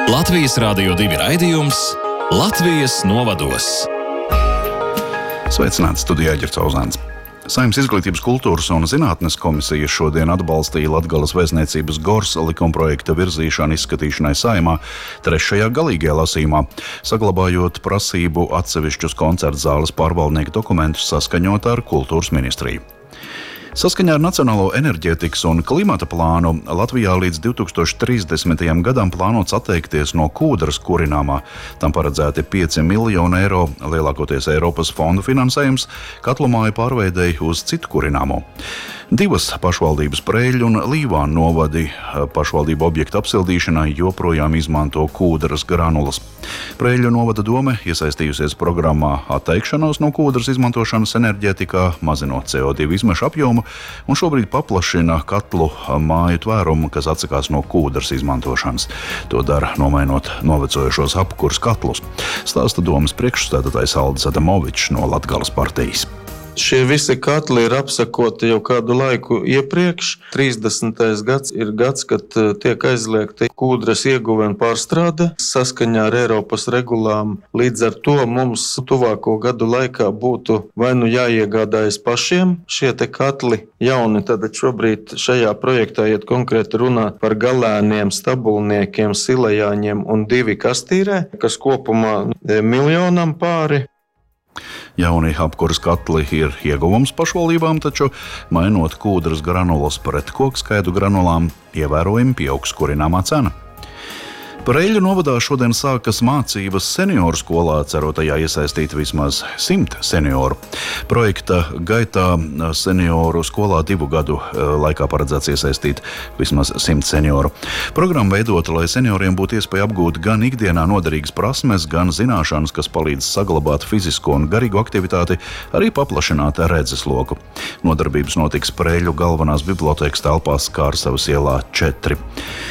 Latvijas Rādio 2 raidījums Latvijas novados. Sveicināts, studijā Ģerts Auzāns. Saeimas Izglītības, kultūras un zinātnes komisija šodien atbalstīja Latgales vēstniecības Gors likumprojekta virzīšanu izskatīšanai Saeimā trešajā galīgajā lasījumā, saglabājot prasību atsevišķus koncertu zāles pārvaldnieku dokumentus saskaņot ar kultūras ministriju. Saskaņā ar Nacionālo enerģētikas un klimata plānu Latvijā līdz 2030. gadam plānots atteikties no kūdras kurināmā. Tam paredzēti 5 miljoni eiro, lielākoties Eiropas fondu finansējums, katlumāju pārveidei uz citu kurināmo. Divas pašvaldības Preļļu un Līvānu novadi pašvaldību objektu apsildīšanai joprojām izmanto kūdras granulas. Preļļu novada dome iesaistījusies programmā atteikšanos no kūdras izmantošanas enerģētikā, mazinot CO2 izmešu apjomu, un šobrīd paplašina katlu māju tvērumu, kas atsakās no kūdras izmantošanas. To dara nomainot novecojušos apkurs katlus. Stāsta domes priekšsēdētājs Aldis Adamovičs no Latgales partijas. Šie visi katli ir apsakoti jau kādu laiku iepriekš. 30. gads ir gads, kad tiek aizliegti kūdras ieguve un pārstrāde saskaņā ar Eiropas regulām. Līdz ar to mums tuvāko gadu laikā būtu vai nu jāiegādājas pašiem šie te katli jauni. Tad šobrīd šajā projektā iet konkrēti runāt par galēniem, stabulniekiem, silajāņiem un 2 kastīrē, kas kopumā miljonam pāri. Jauni apkuras katli ir ieguvums pašvaldībām, taču mainot kūdras granulas pret kokskaidu granulām, ievērojami pieaugs kurināmā cena. Preļļu novadā šodien sākas mācības senioru skolā, cerot tajā iesaistīt vismaz 100 senioru. Projekta gaitā senioru skolā 2 gadu laikā paredzēts iesaistīt vismaz 100 senioru. Programma veidota, lai senioriem būtu iespēja apgūt gan ikdienā noderīgas prasmes, gan zināšanas, kas palīdz saglabāt fizisko un garīgo aktivitāti, arī paplašināt redzesloku. Nodarbības notiks Preļļu galvenās bibliotēkas telpās Kārsavas ielā 4.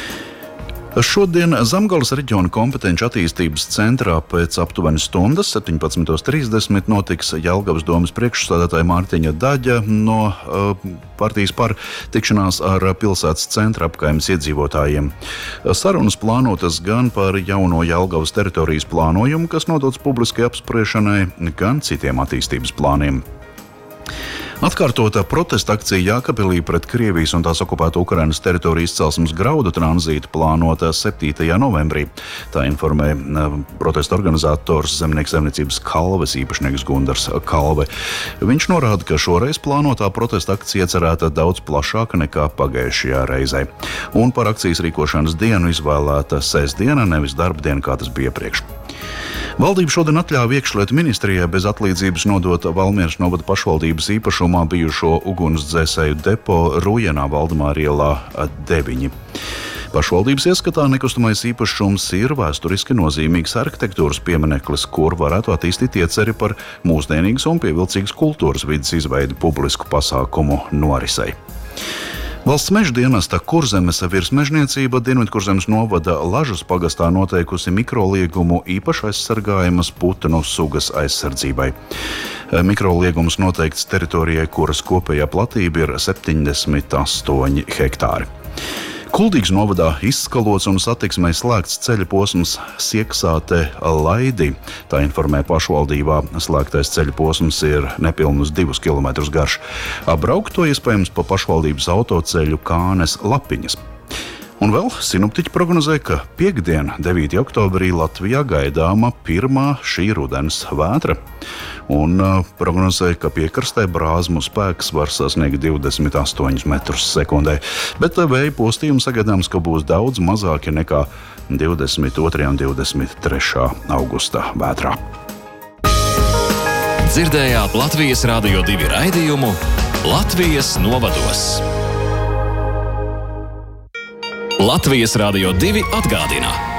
Šodien Zemgales reģiona kompetenci attīstības centrā pēc aptuveni stundas 17:30 notiks Jelgavas domes priekšsēdētāja Mārtiņa Daģa no partijas par tikšanās ar pilsētas centra apkaimes iedzīvotājiem. Sarunas plānotas gan par jauno Jelgavas teritorijas plānojumu, kas nodots publiskai apspriešanai, gan citiem attīstības plāniem. Atkārtota protesta akcija Jākapilī pret Krievijas un tās okupēto Ukrainas teritoriju izcelsmes graudu tranzītu plānota 7. novembrī. Tā informē protesta organizators zemnieks saimniecības Kalves īpašnieks Gundars Kalve. Viņš norāda, ka šoreiz plānotā protesta akcija cerēta daudz plašāka nekā pagājušajā reizē. Un par akcijas rīkošanas dienu izvēlēta sestdiena, nevis darba diena, kā tas bija iepriekš. Valdība šodien atļāva iekšlietu ministrijai bez atlīdzības nodot Valmieras novada pašvaldības īpašumā bijušo ugunsdzēsēju depo Rujenā Valdemāra ielā 9. Pašvaldības ieskatā nekustamais īpašums ir vēsturiski nozīmīgs arhitektūras piemineklis, kur varētu attīstīt ieceri par mūsdienīgas un pievilcīgas kultūras vides izveidi publisku pasākumu norisei. Valsts meža dienesta Kurzemes virsmežniecība Dienvidkurzemes novada Lažas pagastā noteikusi mikroliegumu īpaši aizsargājamas putnu sugas aizsardzībai. Mikroliegums noteikts teritorijai, kuras kopējā platība ir 78 hektāri. Kuldīgas novadā izskalots un satiksmei slēgts ceļa posms Sieksāte Laidi. Tā informē pašvaldībā. Slēgtais ceļa posms ir nepilnus 2 km garš. Apbraukt to iespējams pa pašvaldības autoceļu Kānes Lapiņas. Un vēl sinoptiķi prognozē, ka piektdien, 9. oktobrī, Latvijā gaidāma pirmā šī rudens vētra. Un prognozē, ka piekrastē brāzmu spēks var sasniegt 28 metrus sekundē. Bet vēja postījums sagaidāms, ka būs daudz mazāki nekā 22. un 23. augusta vētrā. Dzirdējāt Latvijas Rādio 2 raidījumu Latvijas novados. Latvijas Rādio 2 atgādina: